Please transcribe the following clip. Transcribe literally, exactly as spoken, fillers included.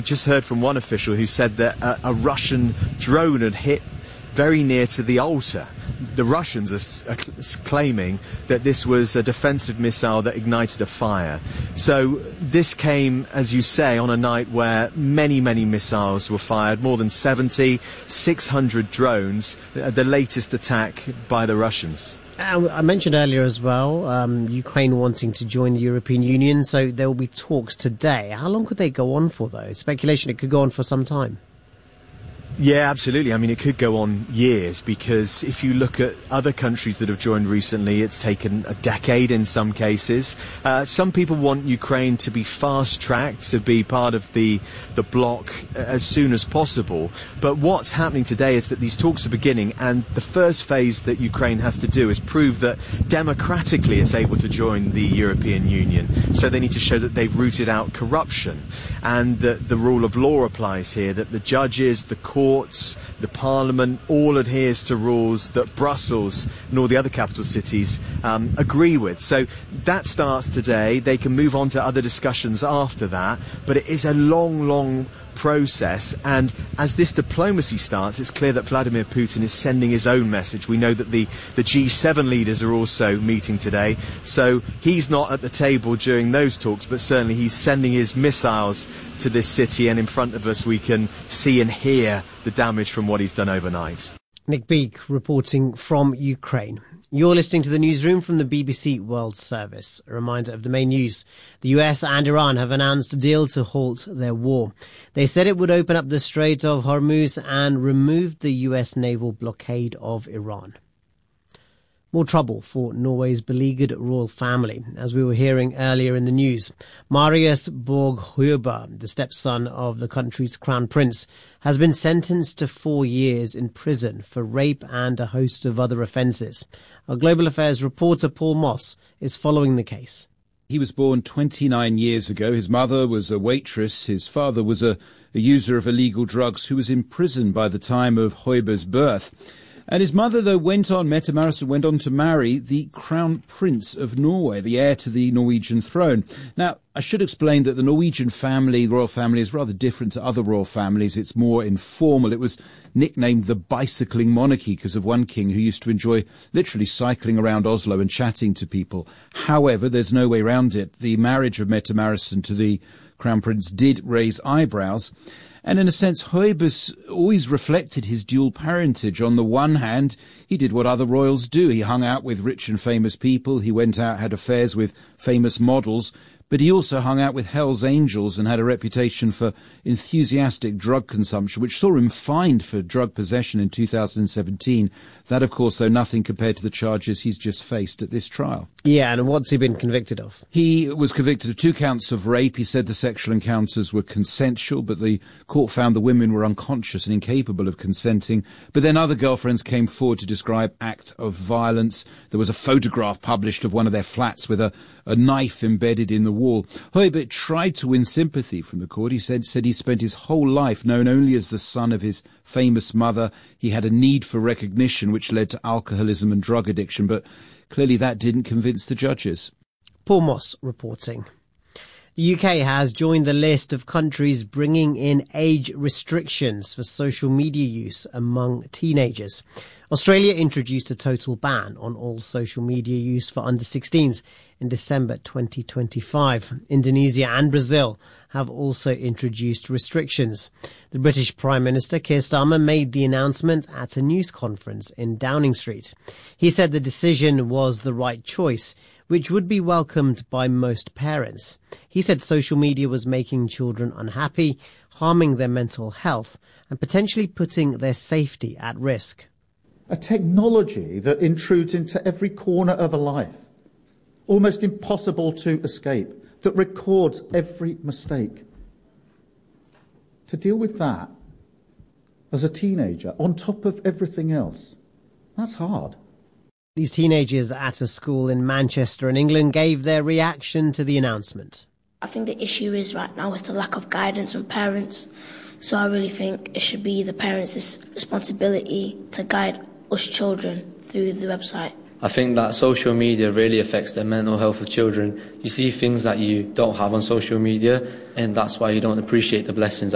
just heard from one official who said that a, a Russian drone had hit very near to the altar. The Russians are, are claiming that this was a defensive missile that ignited a fire. So this came, as you say, on a night where many, many missiles were fired, more than seventy, six hundred drones, the latest attack by the Russians. Uh, I mentioned earlier as well, um, Ukraine wanting to join the European Union, so there will be talks today. How long could they go on for, though? Speculation it could go on for some time. Yeah, absolutely. I mean, it could go on years, because if you look at other countries that have joined recently, it's taken a decade in some cases. Uh, some people want Ukraine to be fast-tracked, to be part of the, the bloc as soon as possible. But what's happening today is that these talks are beginning, and the first phase that Ukraine has to do is prove that democratically it's able to join the European Union. So they need to show that they've rooted out corruption, and that the rule of law applies here, that the judges, the court, courts, the parliament, all adheres to rules that Brussels and all the other capital cities um, agree with. So that starts today. They can move on to other discussions after that, but it is a long, long process, and as this diplomacy starts, it's clear that Vladimir Putin is sending his own message. We know that the, the G seven leaders are also meeting today, so he's not at the table during those talks, but certainly he's sending his missiles to this city, and in front of us we can see and hear the damage from what he's done overnight. Nick Beake reporting from Ukraine. You're listening to the newsroom from the B B C World Service. A reminder of the main news. The U S and Iran have announced a deal to halt their war. They said it would open up the Strait of Hormuz and remove the U S naval blockade of Iran. More trouble for Norway's beleaguered royal family, as we were hearing earlier in the news. Marius Borg-Huber, the stepson of the country's crown prince, has been sentenced to four years in prison for rape and a host of other offences. Our Global Affairs reporter Paul Moss is following the case. He was born twenty-nine years ago. His mother was a waitress. His father was a, a user of illegal drugs who was in prison by the time of Huber's birth. And his mother, though, went on, Mette Marit went on to marry the Crown Prince of Norway, the heir to the Norwegian throne. Now, I should explain that the Norwegian family, the royal family, is rather different to other royal families. It's more informal. It was nicknamed the bicycling monarchy because of one king who used to enjoy literally cycling around Oslo and chatting to people. However, there's no way around it. The marriage of Mette Marit to the Crown Prince did raise eyebrows. And in a sense, Huber's always reflected his dual parentage. On the one hand, he did what other royals do. He hung out with rich and famous people. He went out, had affairs with famous models. But he also hung out with Hell's Angels and had a reputation for enthusiastic drug consumption, which saw him fined for drug possession in two thousand seventeen. That, of course, though, nothing compared to the charges he's just faced at this trial. Yeah, and what's he been convicted of? He was convicted of two counts of rape. He said the sexual encounters were consensual, but the court found the women were unconscious and incapable of consenting. But then other girlfriends came forward to describe acts of violence. There was a photograph published of one of their flats with a, a knife embedded in the wall. Huber tried to win sympathy from the court. He said, said he spent his whole life known only as the son of his famous mother. He had a need for recognition, which led to alcoholism and drug addiction, but clearly that didn't convince the judges. Paul Moss reporting. The U K has joined the list of countries bringing in age restrictions for social media use among teenagers. Australia introduced a total ban on all social media use for under sixteens in December twenty twenty-five. Indonesia and Brazil have also introduced restrictions. The British Prime Minister Keir Starmer made the announcement at a news conference in Downing Street. He said the decision was the right choice, which would be welcomed by most parents. He said social media was making children unhappy, harming their mental health, and potentially putting their safety at risk. A technology that intrudes into every corner of a life, almost impossible to escape, that records every mistake. To deal with that as a teenager, on top of everything else, that's hard. These teenagers at a school in Manchester in England gave their reaction to the announcement. I think the issue is right now is the lack of guidance from parents. So I really think it should be the parents' responsibility to guide us children through the website. I think that social media really affects the mental health of children. You see things that you don't have on social media, and that's why you don't appreciate the blessings